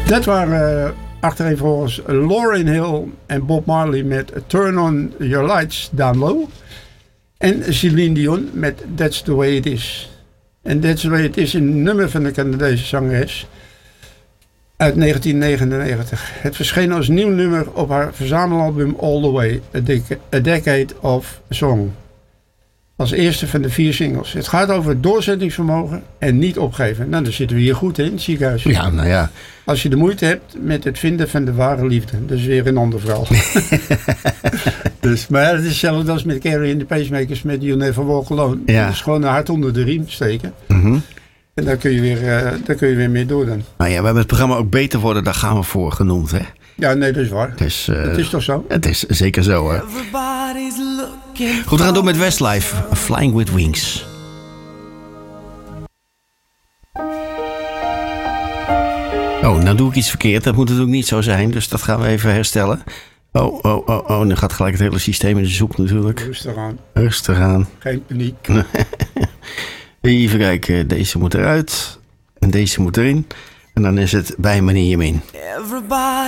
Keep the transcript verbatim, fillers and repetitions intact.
Dat waren uh, achtereenvolgens Lauryn Hill en Bob Marley met Turn On Your Lights Down Low. En Celine Dion met That's The Way It Is. En That's The Way It Is een nummer van de Canadese zangeres uit negentien negenennegentig. Het verscheen als nieuw nummer op haar verzamelalbum All The Way, A, Dec- A Decade of Song. Als eerste van de vier singles. Het gaat over doorzettingsvermogen en niet opgeven. Nou, dan zitten we hier goed in, het ziekenhuis. Ja, nou ja. Als je de moeite hebt met het vinden van de ware liefde. Dat is weer een ander verhaal. dus, maar ja, het is hetzelfde als met Carrie en de Pacemakers met You Never Walk Alone. Ja. Dat is gewoon een hart onder de riem steken. Mm-hmm. En daar kun je weer, uh, daar kun je weer mee door dan. Nou ja, we hebben het programma ook Beter Worden, daar gaan we voor genoemd, hè? Ja, nee, dat is waar. Dus, uh, het is toch zo? Het is zeker zo, hè? Goed, we gaan door met Westlife, Flying With Wings. Oh, nou doe ik iets verkeerd. Dat moet natuurlijk niet zo zijn, dus dat gaan we even herstellen. Oh, oh, oh, oh. Dan gaat gelijk het hele systeem in de zoek natuurlijk. Rustig aan. Rustig aan. Geen paniek. Even kijken, deze moet eruit. En deze moet erin. En dan is het bij meneer Jamin.